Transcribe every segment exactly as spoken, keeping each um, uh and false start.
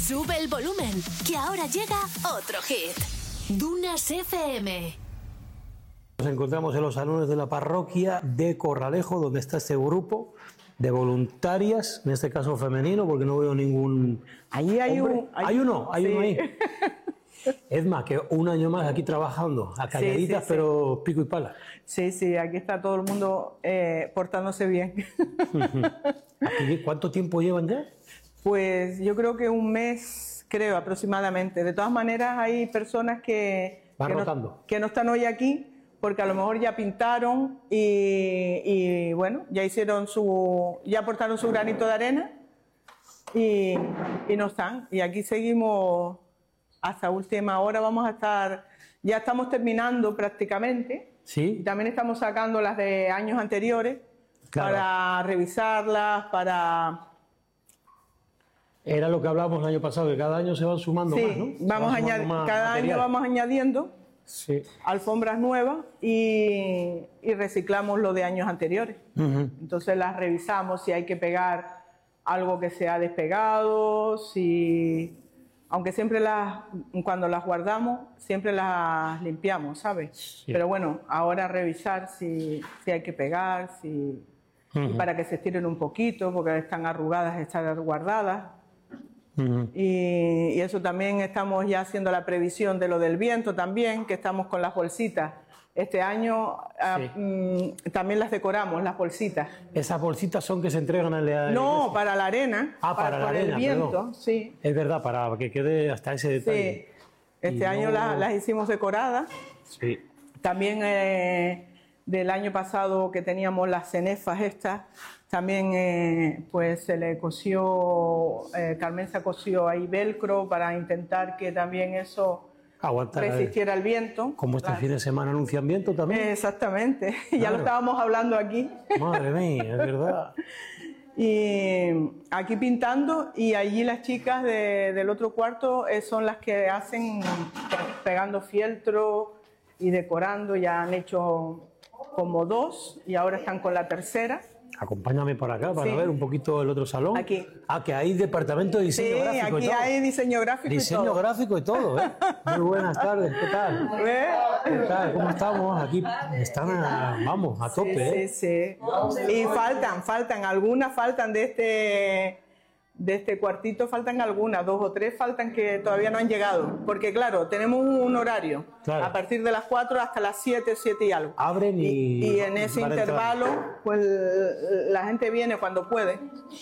Sube el volumen, que ahora llega otro hit. Dunas F M. Nos encontramos en los salones de la parroquia de Corralejo, donde está este grupo de voluntarias, en este caso femenino, porque no veo ningún. Allí hay hombre. un. Hay, hay uno, hay sí. uno ahí. Es más, que un año más aquí trabajando, a calladitas, sí, sí, pero sí. Pico y pala. Sí, sí, aquí está todo el mundo eh, portándose bien. Aquí, ¿cuánto tiempo llevan ya? Pues yo creo que un mes, creo, aproximadamente. De todas maneras, hay personas que, Van que, rotando. no, que no están hoy aquí, porque a lo mejor ya pintaron y, y bueno, ya hicieron su, ya aportaron su granito de arena y, y no están. Y aquí seguimos hasta última hora, vamos a estar, ya estamos terminando prácticamente. Sí. Y también estamos sacando las de años anteriores, claro, para revisarlas, para... Era lo que hablábamos el año pasado, que cada año se van sumando sí, más, ¿no? Vamos van añadi- más cada material. año vamos añadiendo sí. alfombras nuevas y, y reciclamos lo de años anteriores. Uh-huh. Entonces las revisamos si hay que pegar algo que se ha despegado, si... Aunque siempre las, cuando las guardamos, siempre las limpiamos, ¿sabes? Sí. Pero bueno, ahora revisar si, si hay que pegar, si, uh-huh. para que se estiren un poquito, porque están arrugadas, están guardadas. Uh-huh. Y, y eso también estamos ya haciendo la previsión de lo del viento también, que estamos con las bolsitas. Este año sí. uh, mm, también las decoramos, las bolsitas. ¿Esas bolsitas son que se entregan a la No, iglesia? para la arena. Ah, para, para la arena, el viento, perdón. Sí. Es verdad, para que quede hasta ese detalle. Sí. Este y año no... las, las hicimos decoradas. Sí. También eh, del año pasado que teníamos las cenefas estas, también eh, pues se le cosió, eh, Carmen se cosió ahí velcro para intentar que también eso Aguantar, resistiera el viento. Como este claro. fin de semana anuncian viento también. Exactamente, claro. Ya lo estábamos hablando aquí. Madre mía, es verdad. Y aquí pintando, y allí las chicas de, del otro cuarto eh, son las que hacen pegando fieltro y decorando. Ya han hecho como dos y ahora están con la tercera. Acompáñame por acá para sí. ver un poquito el otro salón. Aquí. Ah, que hay departamento de diseño sí, gráfico aquí y todo. hay diseño gráfico diseño y todo. gráfico y todo, ¿eh? Muy buenas tardes, ¿qué tal? ¿Ve? ¿Qué tal? ¿Cómo estamos? Aquí están, a, vamos, a tope, sí, ¿eh? Sí, sí. Y faltan, faltan, algunas faltan de este... De este cuartito faltan algunas, dos o tres faltan que todavía no han llegado. Porque claro, tenemos un horario. Claro. A partir de las cuatro hasta las siete, siete y algo. Abren y... Y, y en ese intervalo, entrar. Pues la gente viene cuando puede.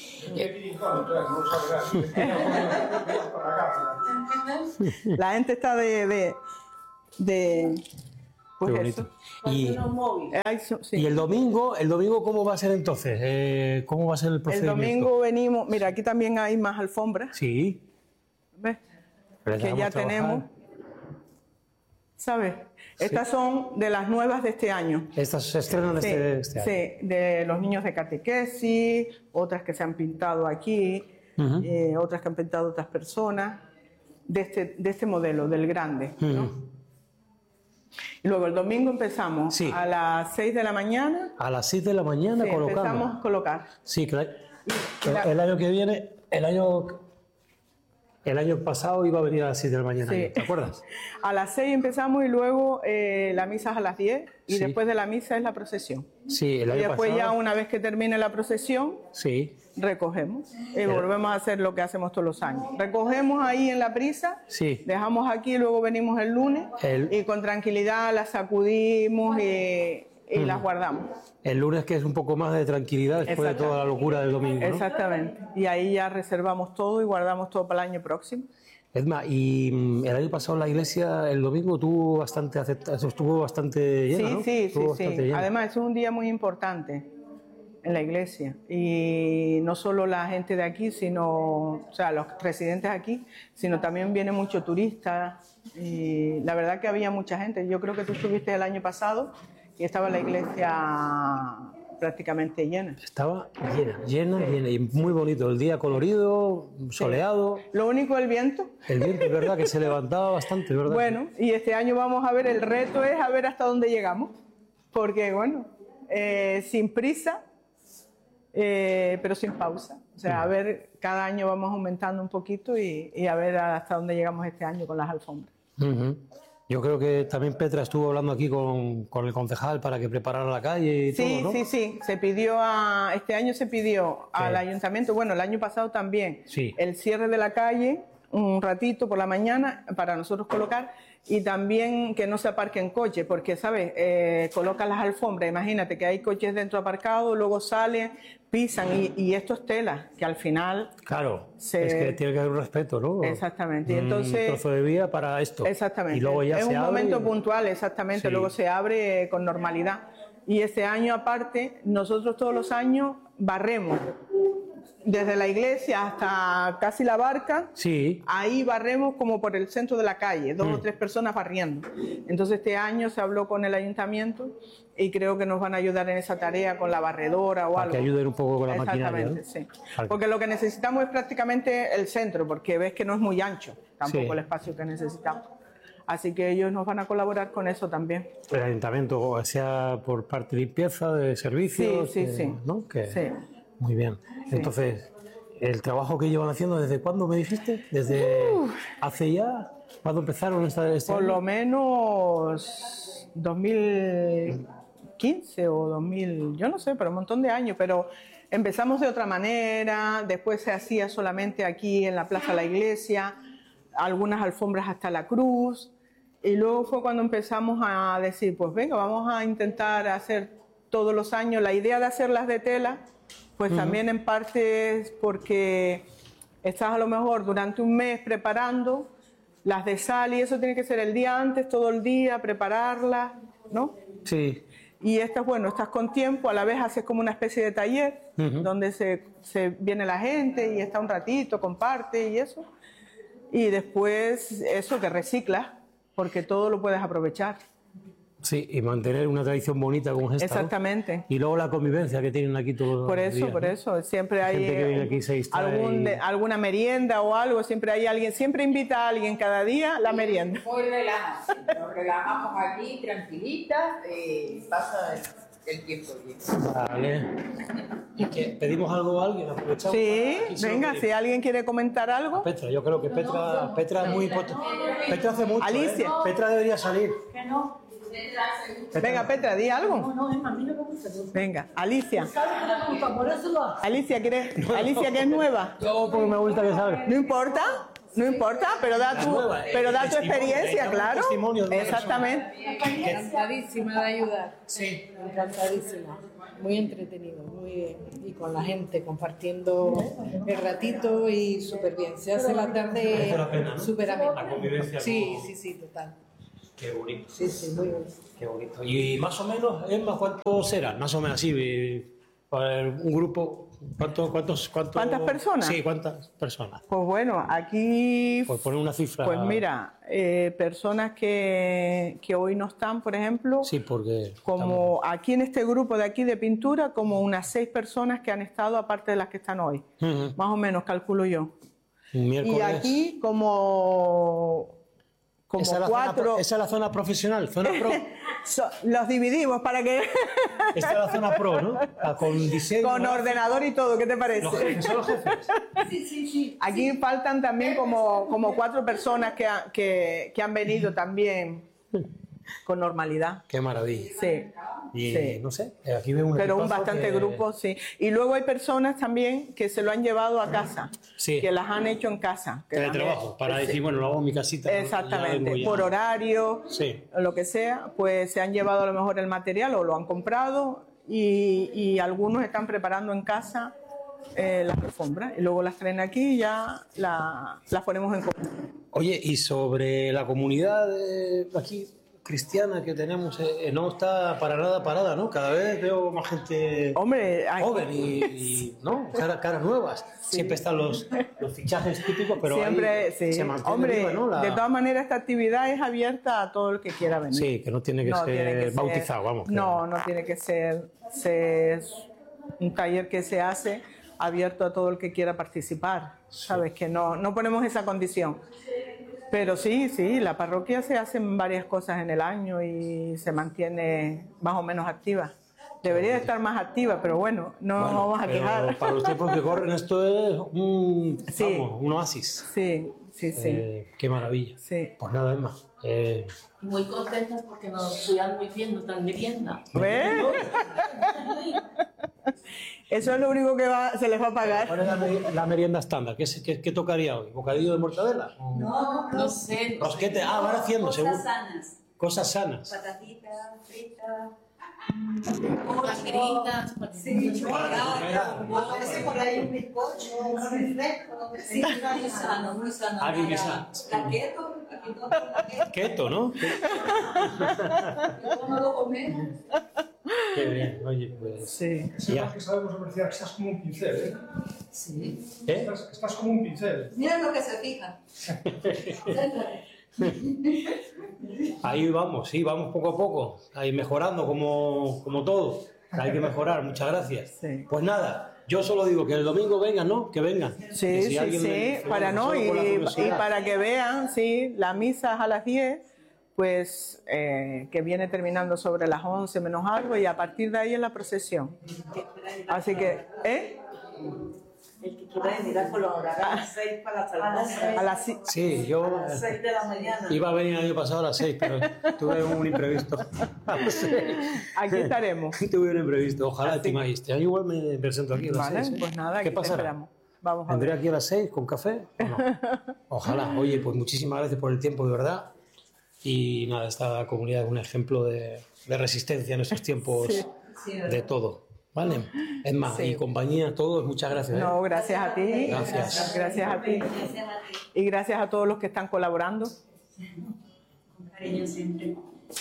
La gente está de... de, de pues qué bonito. Eso. Y, sí. y el domingo, el domingo ¿cómo va a ser entonces? Eh, ¿Cómo va a ser el procedimiento? El domingo venimos, mira, aquí también hay más alfombras. Sí. ¿Ves? Que ya tenemos. ¿Sabes? Sí. Estas son de las nuevas de este año. Estas se estrenan sí, este, este año. Sí, de los niños de catequesis, otras que se han pintado aquí, uh-huh. eh, otras que han pintado otras personas, de este, de este modelo, del grande, uh-huh. ¿no? Y luego el domingo empezamos sí. a las seis de la mañana. A las seis de la mañana sí, colocando. Empezamos a colocar. Sí, claro. El, el año que viene, el año, el año pasado iba a venir a las seis de la mañana. Sí. ¿Te acuerdas? A las seis empezamos y luego eh, la misa es a las diez y sí. después de la misa es la procesión. Sí, el año y después pasado... ya una vez que termine la procesión, sí. recogemos y el... volvemos a hacer lo que hacemos todos los años. Recogemos ahí en la prisa, sí. dejamos aquí, luego venimos el lunes el... y con tranquilidad las sacudimos y, y mm. las guardamos. El lunes, que es un poco más de tranquilidad después de toda la locura del domingo, ¿no? Exactamente. Y ahí ya reservamos todo y guardamos todo para el año próximo. Edma, y el año pasado la iglesia el domingo tuvo bastante estuvo bastante llena, sí, ¿no? Sí, estuvo sí, sí. Llena. Además es un día muy importante en la iglesia y no solo la gente de aquí, sino, o sea, los residentes aquí, sino también viene mucho turista y la verdad que había mucha gente. Yo creo que tú estuviste el año pasado y estaba la iglesia prácticamente llena. Estaba llena, llena, sí. llena y muy bonito. El día colorido, soleado. Sí. Lo único, el viento. El viento, es verdad, que se levantaba bastante, ¿verdad? Bueno, y este año vamos a ver, el reto es a ver hasta dónde llegamos. Porque, bueno, eh, sin prisa, eh, pero sin pausa. O sea, a ver, cada año vamos aumentando un poquito y, y a ver hasta dónde llegamos este año con las alfombras. Uh-huh. Yo creo que también Petra estuvo hablando aquí con, con el concejal para que preparara la calle y sí, todo, ¿no? Sí, sí, se pidió a, este año se pidió al ayuntamiento, bueno, el año pasado también, sí. el cierre de la calle un ratito por la mañana para nosotros colocar y también que no se aparquen coches, porque, ¿sabes? Eh, colocan las alfombras, imagínate que hay coches dentro aparcados, luego salen, pisan y, y esto es tela, que al final... Claro, se... es que tiene que haber un respeto, ¿no? Exactamente. Y entonces, un trozo de vía para esto. Exactamente. Y luego ya es se un abre momento y... puntual, exactamente, sí. Luego se abre con normalidad. Y este año aparte, nosotros todos los años barremos. Desde la iglesia hasta casi la barca, sí. Ahí barremos como por el centro de la calle, dos mm. o tres personas barriendo. Entonces este año se habló con el ayuntamiento y creo que nos van a ayudar en esa tarea con la barredora o Para algo. Que ayuden un poco con la maquinaria, ¿no? Sí. Porque lo que necesitamos es prácticamente el centro, porque ves que no es muy ancho tampoco sí. el espacio que necesitamos. Así que ellos nos van a colaborar con eso también. El ayuntamiento, sea por parte de limpieza, de servicios, sí, sí, que, sí. ¿no? Que, sí. Muy bien. Sí. Entonces, ¿el trabajo que llevan haciendo desde cuándo me dijiste? ¿Desde uh, hace ya? ¿Cuándo empezaron esta, este Por año? lo menos dos mil quince o dos mil, yo no sé, pero un montón de años, pero empezamos de otra manera, después se hacía solamente aquí en la Plaza de la Iglesia, algunas alfombras hasta la cruz, y luego fue cuando empezamos a decir, pues venga, vamos a intentar hacer todos los años, la idea de hacerlas de tela, pues uh-huh. también en parte es porque estás a lo mejor durante un mes preparando las de sal y eso tiene que ser el día antes, todo el día, prepararlas, ¿no? Sí. Y estas, bueno, estás con tiempo, a la vez haces como una especie de taller uh-huh. donde se, se viene la gente y está un ratito, comparte y eso. Y después eso que reciclas, porque todo lo puedes aprovechar. Sí, y mantener una tradición bonita como esta. Exactamente. ¿No? Y luego la convivencia que tienen aquí todos por los eso, días. Por eso, por eso. Siempre hay gente que viene aquí se algún de, alguna merienda o algo, siempre hay alguien, siempre invita a alguien cada día la merienda. Muy relajante, nos relajamos aquí tranquilitas, eh, pasa el, el tiempo bien. Vale. ¿Y que pedimos algo a alguien? ¿Aprovechamos? Sí, venga, si alguien quiere comentar algo. A Petra, yo creo que Petra, Petra es muy importante. Petra hace mucho. Alicia. ¿eh? Petra debería salir. Que no. Petra. Venga, Petra, di algo. No, no, Emma, a mí no me gusta. Venga, Alicia. ¿Sabes que no me gusta? Por eso lo hago. Alicia, ¿quieres? No, Alicia, que es nueva. No, porque me gusta que salga. No importa, no importa, pero da tu, pero da tu experiencia, claro. Exactamente. Encantadísima de ayudar. Sí. Encantadísima. Muy entretenido, muy bien. Y con la gente, compartiendo el ratito y súper bien. Se hace la tarde súper amena. La convivencia. Sí, sí, sí, total. Qué bonito. Sí, sí, muy bonito. Qué bonito. Y más o menos, Emma, ¿cuántos eran? Más o menos así, para un grupo, ¿cuántos, cuántos, cuántos, ¿cuántas personas? Sí, ¿cuántas personas? Pues bueno, aquí... Por poner una cifra... Pues mira, eh, personas que, que hoy no están, por ejemplo... Sí, porque... Como estamos... aquí en este grupo de aquí de pintura, como unas seis personas que han estado, aparte de las que están hoy. Uh-huh. Más o menos, calculo yo. Miércoles... Y aquí como... Como esa, es cuatro... zona, esa es la zona profesional, zona pro. so, los dividimos para que... Esta es la zona pro, ¿no? Con diseño... Con ordenador y todo, ¿qué te parece? Los jefes, son los jefes. Sí, sí, sí. Aquí sí. faltan también como, como cuatro personas que, ha, que, que han venido también con normalidad. Qué maravilla. Sí. Y sí. no sé, aquí veo un Pero un bastante que... grupo, sí. Y luego hay personas también que se lo han llevado a casa, sí. que las han hecho en casa. Que de trabajo, para sí. decir, bueno, lo hago en mi casita. Exactamente, por horario, sí. o lo que sea, pues se han llevado a lo mejor el material o lo han comprado y, y algunos están preparando en casa eh, las alfombras y luego las traen aquí y ya la, las ponemos en común. Oye, y sobre la comunidad de aquí... cristiana que tenemos eh, no está para nada parada, ¿no? Cada vez veo más gente Hombre, hay... joven y, y ¿no? Cara, caras nuevas. Sí. Siempre están los, los fichajes típicos, pero siempre ahí sí. se mantiene Hombre, viva, ¿no? La... de todas maneras esta actividad es abierta a todo el que quiera venir. Sí, que no tiene que, no ser, tiene que bautizado, ser, vamos. No, no tiene que ser, ser un taller que se hace abierto a todo el que quiera participar, sí. ¿Sabes? Que no, no ponemos esa condición. Pero sí, sí, la parroquia se hacen varias cosas en el año y se mantiene más o menos activa. Debería de estar más activa, pero bueno, no nos vamos a Pero quejar. para los tiempos que corren esto es un, Sí. vamos, un oasis. Sí, sí, sí. Eh, qué maravilla. Sí. Pues nada, Emma. Eh, Muy contentas porque nos cuidan muy bien, nos dan merienda. ¿Ves? Eso es lo único que va, se les va a pagar. ¿Cuál es la, meri- la merienda estándar? ¿Qué, es- qué- qué tocaría hoy? ¿Bocadillo de mortadela? ¿O No, no sé. rosquete? Ah, van haciendo, seguro. Cosas sanas. Cosas sanas. Patatitas, fritas. Pangritas, Sí, chocolate. A veces por ahí un bizcocho, un refresco. Sí, muy sano, muy sano. Ah, qué sano. La keto, aquí todo la keto. Keto, ¿no? ¿Cómo no lo comemos? Qué bien. Oye, pues... Sí. Ya. Que sabemos apreciar que estás como un pincel, ¿eh? Sí. ¿Eh? Estás, estás como un pincel. Mira lo que se fija. Ahí vamos, sí, vamos poco a poco, ahí mejorando como, como todo. Hay que mejorar, muchas gracias. Sí. Pues nada, yo solo digo que el domingo vengan, ¿no? Que vengan. Sí, Que si sí, alguien sí, le- para no, solo y, por la y curiosidad. para que vean, sí, la misa es a las diez, pues eh, que viene terminando sobre las once menos algo y a partir de ahí es la procesión. Así que, ¿eh? El que quiera venir a colaborar a las seis para la salvación. A las si- Sí, yo A las seis de la mañana. iba a venir el año pasado a las seis, pero tuve un imprevisto. A las seis. Aquí estaremos. Tuve un imprevisto, ojalá Así. estimáis. Este año igual me presento aquí a las Vale, seis. ¿eh? pues nada, ¿Qué aquí te pasará? esperamos. Vamos a ¿Vendré ver. aquí a las seis con café o no? Ojalá. Oye, pues muchísimas gracias por el tiempo, de verdad. Y nada, esta comunidad es un ejemplo de, de resistencia en estos tiempos Sí. de todo. ¿Vale? Es más, Sí. y compañía, todos, muchas gracias. ¿eh? No, gracias a ti. Gracias. Gracias a ti. Y gracias a todos los que están colaborando. Con cariño siempre.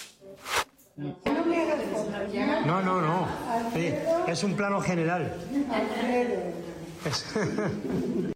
No, no, no. Sí, es un plano general. Es-